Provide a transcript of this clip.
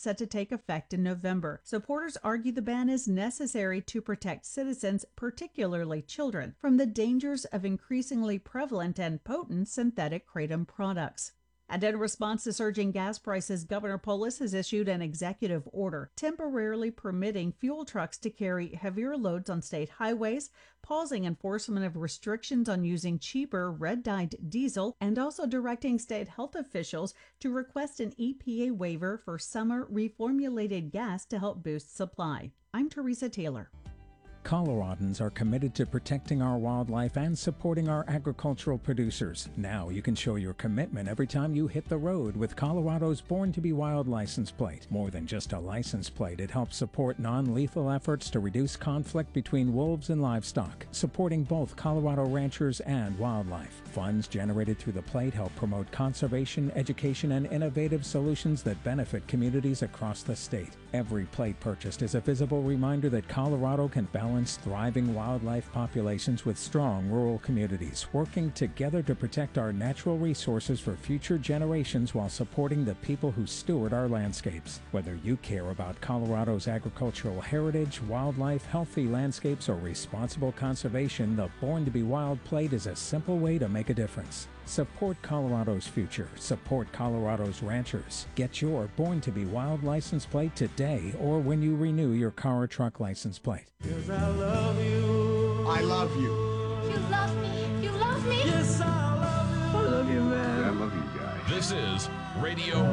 set to take effect in November. Supporters argue the ban is necessary to protect citizens, particularly children, from the dangers of increasingly prevalent and potent synthetic kratom products. And in response to surging gas prices, Governor Polis has issued an executive order temporarily permitting fuel trucks to carry heavier loads on state highways, pausing enforcement of restrictions on using cheaper red-dyed diesel, and also directing state health officials to request an EPA waiver for summer reformulated gas to help boost supply. I'm Teresa Taylor. Coloradans are committed to protecting our wildlife and supporting our agricultural producers. Now you can show your commitment every time you hit the road with Colorado's Born to Be Wild license plate. More than just a license plate, it helps support non-lethal efforts to reduce conflict between wolves and livestock, supporting both Colorado ranchers and wildlife. Funds generated through the plate help promote conservation, education, and innovative solutions that benefit communities across the state. Every plate purchased is a visible reminder that Colorado can balance thriving wildlife populations with strong rural communities, working together to protect our natural resources for future generations while supporting the people who steward our landscapes. Whether you care about Colorado's agricultural heritage, wildlife, healthy landscapes, or responsible conservation, the Born to Be Wild plate is a simple way to make a difference. Support Colorado's future. Support Colorado's ranchers. Get your Born to Be Wild license plate today or when you renew your car or truck license plate. Yes, I love you. I love you. You love me. You love me. Yes, I love you. I love you, man. I love you guys. This is Radio